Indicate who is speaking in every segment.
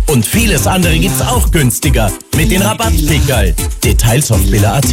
Speaker 1: Und vieles andere gibt's auch günstiger mit den Rabattkickerl. Details auf billa.at.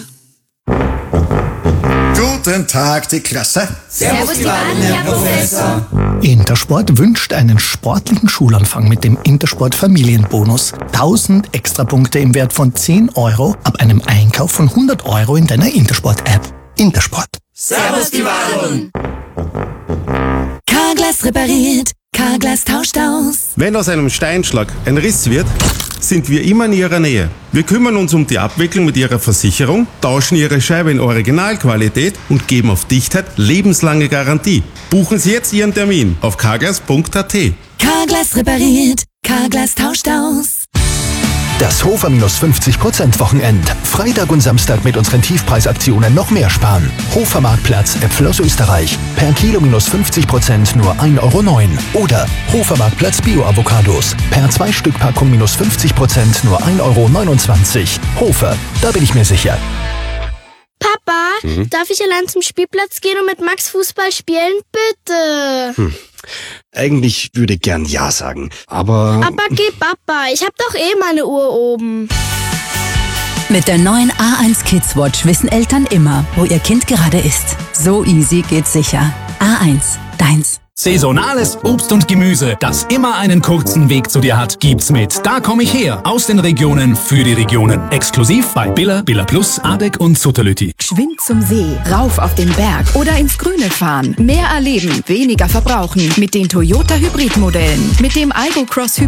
Speaker 2: Guten Tag, die Klasse.
Speaker 3: Servus, die Wahlen, Herr Professor.
Speaker 4: Intersport wünscht einen sportlichen Schulanfang mit dem Intersport Familienbonus. 1000 Extrapunkte im Wert von 10 Euro ab einem Einkauf von 100 Euro in deiner Intersport-App. Intersport.
Speaker 3: Servus, die Wahlen.
Speaker 5: Carglass repariert, Carglass tauscht aus.
Speaker 6: Wenn aus einem Steinschlag ein Riss wird, sind wir immer in Ihrer Nähe. Wir kümmern uns um die Abwicklung mit Ihrer Versicherung, tauschen Ihre Scheibe in Originalqualität und geben auf Dichtheit lebenslange Garantie. Buchen Sie jetzt Ihren Termin auf carglass.at.
Speaker 5: Carglass repariert, Carglass tauscht aus.
Speaker 7: Das Hofer -50% Wochenend. Freitag und Samstag mit unseren Tiefpreisaktionen noch mehr sparen. Hofer Marktplatz, Äpfel aus Österreich. Per Kilo -50% nur 1,09 Euro. Oder Hofer Marktplatz Bio-Avocados. Per 2 Stück Packung -50% nur 1,29 Euro. Hofer, da bin ich mir sicher.
Speaker 8: Papa, darf ich allein zum Spielplatz gehen und mit Max Fußball spielen? Bitte.
Speaker 9: Eigentlich würde ich gern Ja sagen, aber...
Speaker 8: Aber geh, Papa, ich hab doch eh meine Uhr oben.
Speaker 5: Mit der neuen A1 Kids Watch wissen Eltern immer, wo ihr Kind gerade ist. So easy geht's sicher. A1, deins.
Speaker 10: Saisonales Obst und Gemüse, das immer einen kurzen Weg zu dir hat, gibt's mit Da komm ich her, aus den Regionen für die Regionen. Exklusiv bei Billa, Billa Plus, Adeck und Sutterlütti.
Speaker 11: Geschwind zum See, rauf auf den Berg oder ins Grüne fahren. Mehr erleben, weniger verbrauchen mit den Toyota Hybridmodellen. Mit dem Igo Cross Hybrid